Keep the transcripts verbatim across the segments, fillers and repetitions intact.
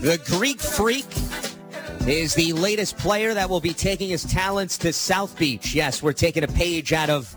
The Greek Freak is the latest player that will be taking his talents to South Beach. Yes, we're taking a page out of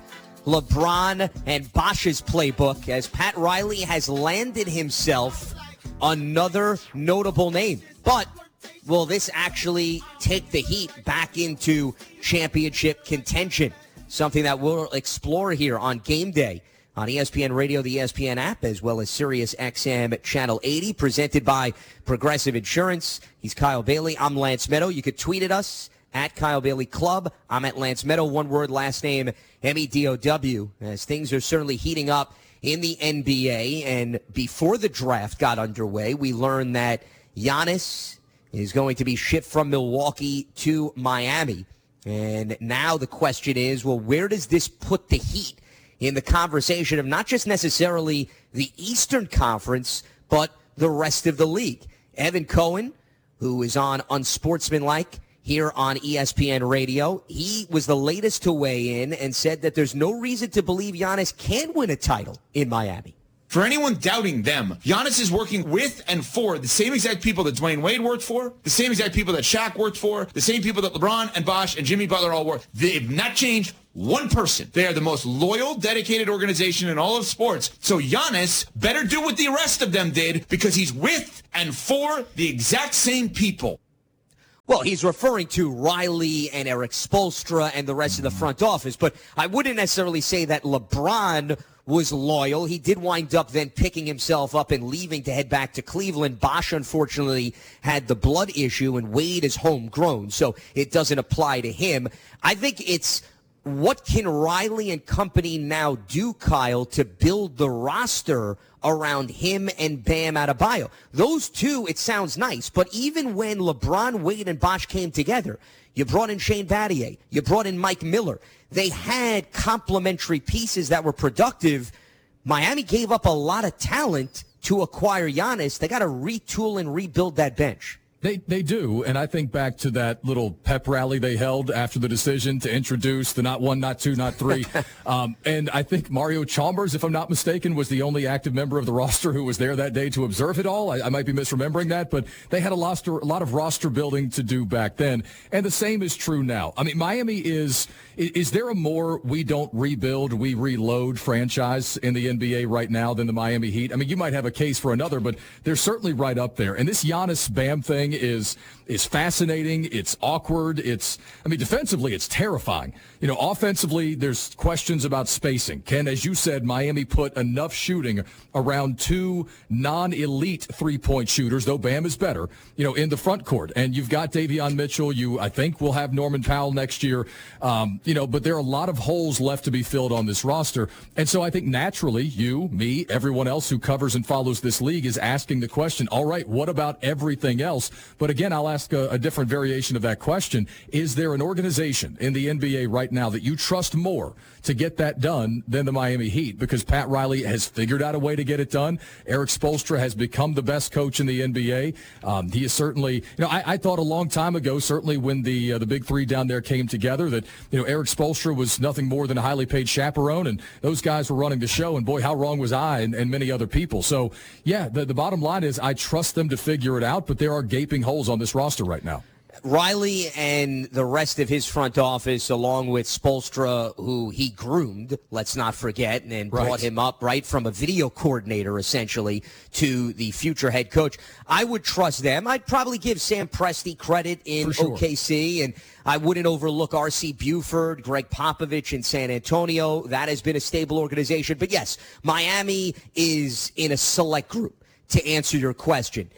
LeBron and Bosch's playbook as Pat Riley has landed himself another notable name. But will this actually take the Heat back into championship contention? Something that we'll explore here on Game Day on E S P N Radio, the E S P N app, as well as Sirius X M Channel eighty, presented by Progressive Insurance. He's Kyle Bailey. I'm Lance Meadow. You could tweet at us at Kyle Bailey Club. I'm at Lance Meadow, one word, last name, M E D O W, as things are certainly heating up in the N B A. And before the draft got underway, we learned that Giannis is going to be shipped from Milwaukee to Miami. And now the question is, well, where does this put the Heat in the conversation of not just necessarily the Eastern Conference, but the rest of the league? Evan Cohen, who is on Unsportsmanlike here on E S P N Radio, he was the latest to weigh in and said that there's no reason to believe Giannis can win a title in Miami. For anyone doubting them, Giannis is working with and for the same exact people that Dwayne Wade worked for, the same exact people that Shaq worked for, the same people that LeBron and Bosch and Jimmy Butler all work. They've not changed one person. They are the most loyal, dedicated organization in all of sports. So Giannis better do what the rest of them did, because he's with and for the exact same people. Well, he's referring to Riley and Eric Spoelstra and the rest of the front office, but I wouldn't necessarily say that LeBron was loyal. He did wind up then picking himself up and leaving to head back to Cleveland. Bosch, unfortunately, had the blood issue, and Wade is homegrown, so it doesn't apply to him. I think it's what can Riley and company now do, Kyle, to build the roster around him and Bam Adebayo? Those two, it sounds nice, but even when LeBron, Wade, and Bosch came together, you brought in Shane Battier, you brought in Mike Miller. They had complementary pieces that were productive. Miami gave up a lot of talent to acquire Giannis. They got to retool and rebuild that bench. They they do, and I think back to that little pep rally they held after the decision to introduce the not one, not two, not three. um, and I think Mario Chalmers, if I'm not mistaken, was the only active member of the roster who was there that day to observe it all. I, I might be misremembering that, but they had a, roster, a lot of roster building to do back then. And the same is true now. I mean, Miami is, is, is there a more we don't rebuild, we reload franchise in the N B A right now than the Miami Heat? I mean, you might have a case for another, but they're certainly right up there. And this Giannis Bam thing is is fascinating. It's awkward. It's, I mean, defensively, it's terrifying. You know, offensively, there's questions about spacing. Ken, as you said, Miami put enough shooting around two non-elite three-point shooters, though Bam is better, you know, in the front court. And you've got Davion Mitchell. You, I think, will have Norman Powell next year. Um, you know, but there are a lot of holes left to be filled on this roster. And so I think naturally, you, me, everyone else who covers and follows this league is asking the question, all right, what about everything else? But again, I'll ask a, a different variation of that question. Is there an organization in the N B A right now that you trust more to get that done than the Miami Heat? Because Pat Riley has figured out a way to get it done. Eric Spoelstra has become the best coach in the N B A. Um, he is certainly, you know, I, I thought a long time ago, certainly when the uh, the big three down there came together, that, you know, Eric Spoelstra was nothing more than a highly paid chaperone, and those guys were running the show. And boy, how wrong was I and, and many other people. So, yeah, the, the bottom line is I trust them to figure it out, but there are gaping holes on this roster right now. Riley and the rest of his front office, along with Spoelstra, who he groomed, let's not forget, and right. brought him up right from a video coordinator, essentially, to the future head coach. I would trust them. I'd probably give Sam Presti credit in sure. O K C, and I wouldn't overlook R C Buford, Greg Popovich in San Antonio. That has been a stable organization. But yes, Miami is in a select group, to answer your question.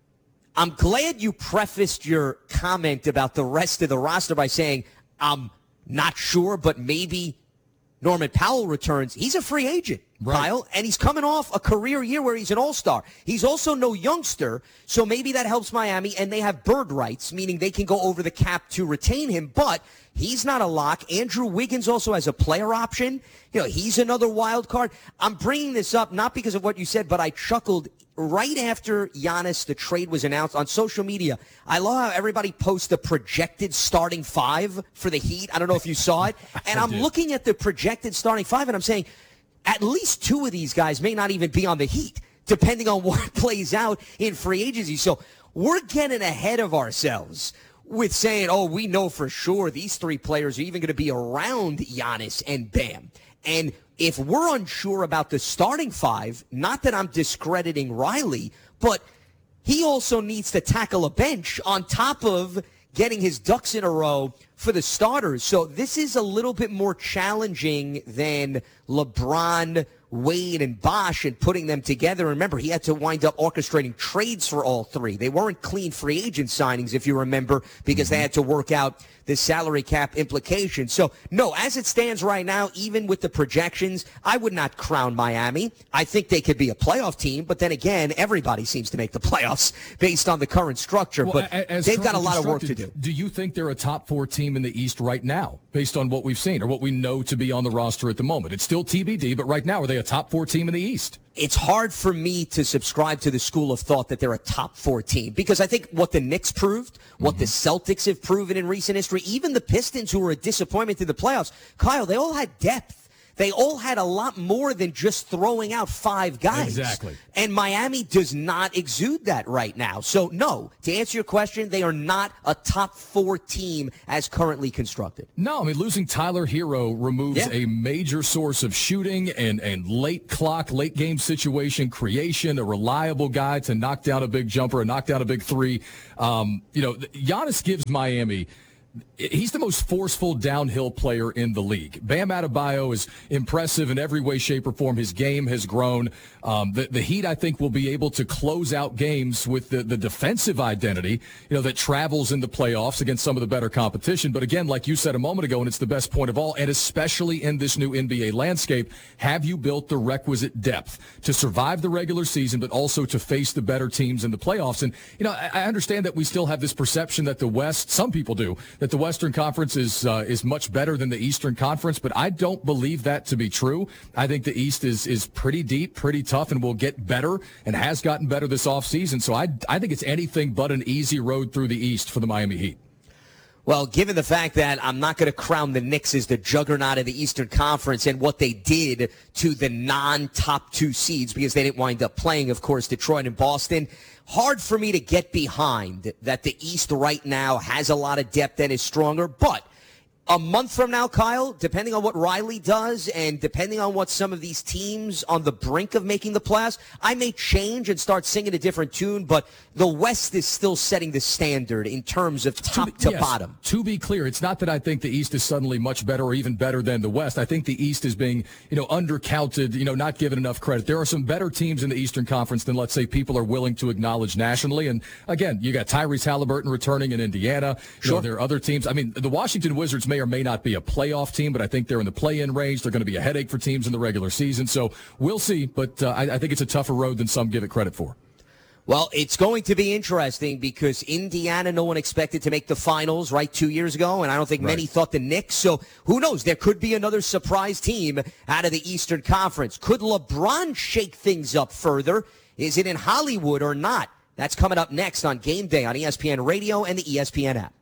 I'm glad you prefaced your comment about the rest of the roster by saying, I'm not sure, but maybe Norman Powell returns. He's a free agent, right, Kyle, and he's coming off a career year where he's an all-star. He's also no youngster, so maybe that helps Miami, and they have bird rights, meaning they can go over the cap to retain him, but he's not a lock. Andrew Wiggins also has a player option. You know, he's another wild card. I'm bringing this up not because of what you said, but I chuckled right after Giannis, the trade was announced on social media. I love how everybody posts the projected starting five for the Heat. I don't know if you saw it. And I'm looking at the projected starting five, and I'm saying at least two of these guys may not even be on the Heat, depending on what plays out in free agency. So we're getting ahead of ourselves with saying, oh, we know for sure these three players are even going to be around Giannis and Bam. And if we're unsure about the starting five, not that I'm discrediting Riley, but he also needs to tackle a bench on top of getting his ducks in a row for the starters. So this is a little bit more challenging than LeBron, Wade, and Bosh and putting them together. Remember, he had to wind up orchestrating trades for all three. They weren't clean free agent signings, if you remember, because mm-hmm. they had to work out the salary cap implications. So, no, as it stands right now, even with the projections, I would not crown Miami. I think they could be a playoff team, but then again, everybody seems to make the playoffs based on the current structure. Well, but as they've got a lot of work to do. Do you think they're a top four team in the East right now, based on what we've seen or what we know to be on the roster at the moment? It's still T B D, but right now, are they a top four team in the East? It's hard for me to subscribe to the school of thought that they're a top four team, because I think what the Knicks proved, what mm-hmm. the Celtics have proven in recent history, even the Pistons, who were a disappointment in the playoffs, Kyle, they all had depth. They all had a lot more than just throwing out five guys. Exactly. And Miami does not exude that right now. So, no, to answer your question, they are not a top four team as currently constructed. No, I mean, losing Tyler Hero removes yeah. a major source of shooting and, and late clock, late game situation creation, a reliable guy to knock down a big jumper, and knock down a big three. Um, you know, Giannis gives Miami... He's the most forceful downhill player in the league. Bam Adebayo is impressive in every way, shape, or form. His game has grown. Um, the, the Heat, I think, will be able to close out games with the, the defensive identity, you know, that travels in the playoffs against some of the better competition. But again, like you said a moment ago, and it's the best point of all, and especially in this new N B A landscape, have you built the requisite depth to survive the regular season, but also to face the better teams in the playoffs? And, you know, I, I understand that we still have this perception that the West, some people do, that the Western Conference is uh, is much better than the Eastern Conference, but I don't believe that to be true. I think the East is is pretty deep, pretty tough, and will get better and has gotten better this offseason. So I, I think it's anything but an easy road through the East for the Miami Heat. Well, given the fact that I'm not going to crown the Knicks as the juggernaut of the Eastern Conference and what they did to the non-top two seeds, because they didn't wind up playing, of course, Detroit and Boston, hard for me to get behind that the East right now has a lot of depth and is stronger. But a month from now, Kyle, depending on what Riley does and depending on what some of these teams on the brink of making the playoffs, I may change and start singing a different tune, but the West is still setting the standard in terms of top to, be, to yes, bottom. To be clear, it's not that I think the East is suddenly much better or even better than the West. I think the East is being, you know, undercounted, you know, not given enough credit. There are some better teams in the Eastern Conference than, let's say, people are willing to acknowledge nationally. And again, you got Tyrese Halliburton returning in Indiana. Sure. You know, there are other teams. I mean, the Washington Wizards may or may not be a playoff team, but I think they're in the play-in range. They're going to be a headache for teams in the regular season. So we'll see, but uh, I, I think it's a tougher road than some give it credit for. Well, it's going to be interesting because Indiana, no one expected to make the finals, right, two years ago, and I don't think right. many thought the Knicks. So who knows? There could be another surprise team out of the Eastern Conference. Could LeBron shake things up further? Is it in Hollywood or not? That's coming up next on Game Day on E S P N Radio and the E S P N app.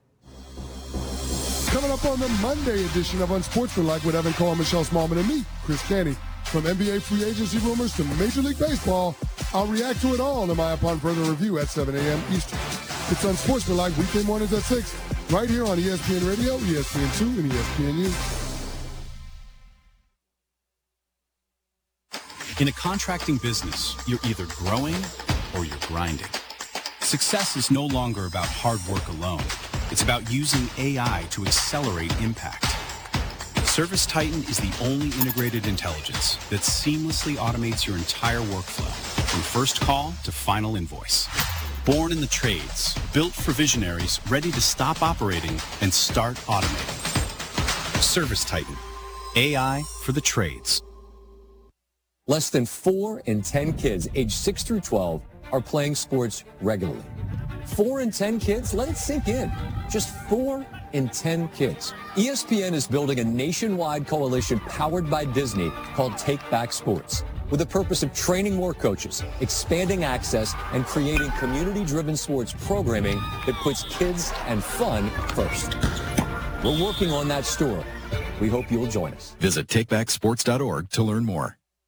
Coming up on the Monday edition of Unsportsmanlike with Evan Cole, Michelle Smallman, and me, Chris Canty. From N B A free agency rumors to Major League Baseball, I'll react to it all in my Upon Further Review at seven a.m. Eastern. It's Unsportsmanlike weekday mornings at six, right here on E S P N Radio, E S P N two, and E S P N U. In a contracting business, you're either growing or you're grinding. Success is no longer about hard work alone. It's about using A I to accelerate impact. ServiceTitan is the only integrated intelligence that seamlessly automates your entire workflow, from first call to final invoice. Born in the trades, built for visionaries ready to stop operating and start automating. ServiceTitan, A I for the trades. Less than four in ten kids aged six through twelve are playing sports regularly. Four in ten kids? Let it sink in. Just four in ten kids. E S P N is building a nationwide coalition powered by Disney called Take Back Sports, with the purpose of training more coaches, expanding access, and creating community-driven sports programming that puts kids and fun first. We're working on that story. We hope you'll join us. Visit take back sports dot org to learn more.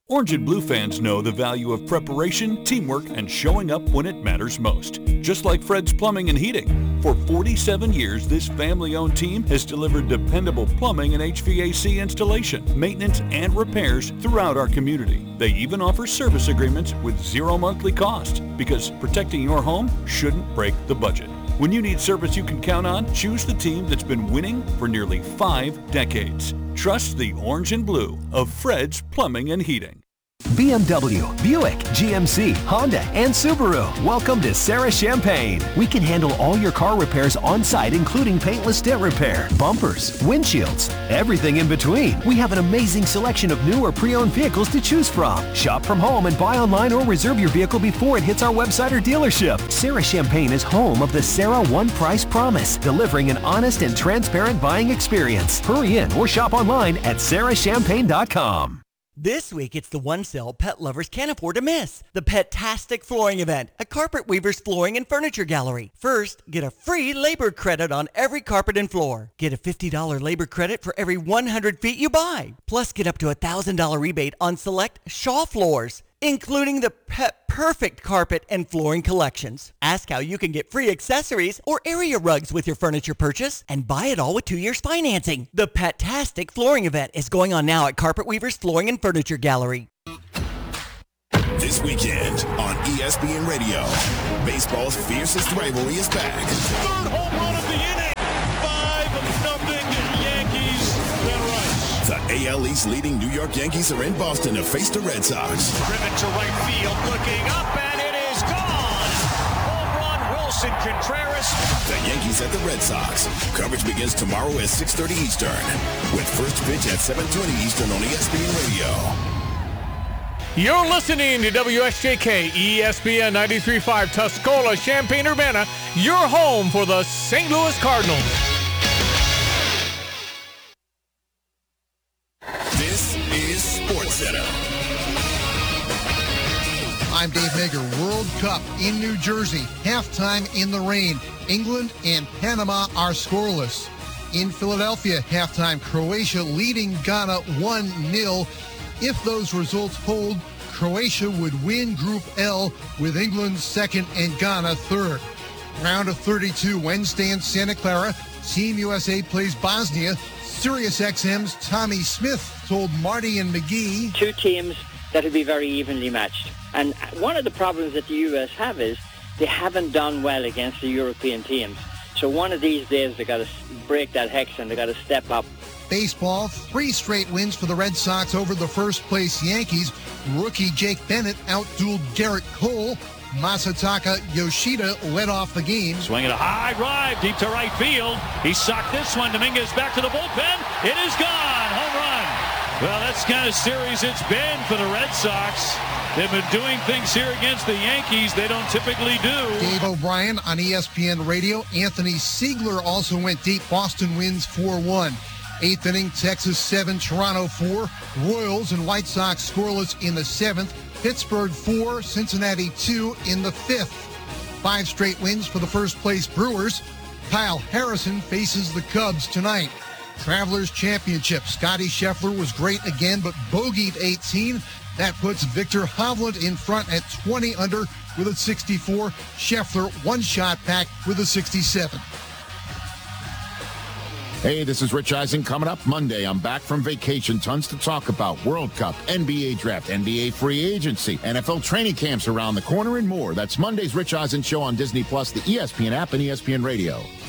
Orange and Blue fans know the value of preparation, teamwork, and showing up when it matters most. Just like Fred's Plumbing and Heating. For forty-seven years, this family-owned team has delivered dependable plumbing and H V A C installation, maintenance, and repairs throughout our community. They even offer service agreements with zero monthly cost, because protecting your home shouldn't break the budget. When you need service you can count on, choose the team that's been winning for nearly five decades. Trust the Orange and Blue of Fred's Plumbing and Heating. B M W, Buick, G M C, Honda, and Subaru. Welcome to Sarah Champagne. We can handle all your car repairs on site, including paintless dent repair, bumpers, windshields, everything in between. We have an amazing selection of new or pre-owned vehicles to choose from. Shop from home and buy online or reserve your vehicle before it hits our website or dealership. Sarah Champagne is home of the Sarah One Price Promise, delivering an honest and transparent buying experience. Hurry in or shop online at sarah champagne dot com. This week, it's the one sale pet lovers can't afford to miss. The Pet-tastic Flooring Event at Carpet Weaver's Flooring and Furniture Gallery. First, get a free labor credit on every carpet and floor. Get a fifty dollars labor credit for every one hundred feet you buy. Plus, get up to a one thousand dollars rebate on select Shaw floors, including the Pet Perfect carpet and flooring collections. Ask how you can get free accessories or area rugs with your furniture purchase and buy it all with two years financing. The Pet-tastic Flooring Event is going on now at Carpet Weaver's Flooring and Furniture Gallery. This weekend on E S P N Radio, baseball's fiercest rivalry is back. Third home run of the inning. five nothing Yankees. Then right. The A L East leading New York Yankees are in Boston to face the Red Sox. Driven to right field, looking up, and it is gone. Home run, Wilson Contreras. The Yankees at the Red Sox. Coverage begins tomorrow at six thirty Eastern, with first pitch at seven twenty Eastern on E S P N Radio. You're listening to W S J K E S P N ninety-three point five Tuscola, Champaign-Urbana, your home for the Saint Louis Cardinals. This is SportsCenter. I'm Dave Mager. World Cup in New Jersey. Halftime in the rain. England and Panama are scoreless. In Philadelphia, halftime, Croatia leading Ghana one nil. If those results hold, Croatia would win Group L with England second and Ghana third. Round of thirty-two Wednesday in Santa Clara. Team U S A plays Bosnia. SiriusXM's Tommy Smith told Marty and McGee. Two teams that will be very evenly matched. And one of the problems that the U S have is they haven't done well against the European teams. So one of these days they got to break that hex and they got to step up. Baseball, three straight wins for the Red Sox over the first-place Yankees. Rookie Jake Bennett outdueled Garrett Cole. Masataka Yoshida led off the game. Swinging a high drive deep to right field. He socked this one. Dominguez back to the bullpen. It is gone. Home run. Well, that's the kind of series it's been for the Red Sox. They've been doing things here against the Yankees they don't typically do. Dave O'Brien on E S P N Radio. Anthony Siegler also went deep. Boston wins four one. Eighth inning, Texas seven, Toronto four. Royals and White Sox scoreless in the seventh. Pittsburgh four, Cincinnati two in the fifth. Five straight wins for the first place Brewers. Kyle Harrison faces the Cubs tonight. Travelers Championship. Scotty Scheffler was great again, but bogeyed eighteen. That puts Victor Hovland in front at twenty under with a sixty-four. Scheffler one shot back with a sixty-seven. Hey, this is Rich Eisen. Coming up Monday, I'm back from vacation. Tons to talk about. World Cup, N B A Draft, N B A Free Agency, N F L training camps around the corner, and more. That's Monday's Rich Eisen Show on Disney Plus, the E S P N app, and E S P N Radio.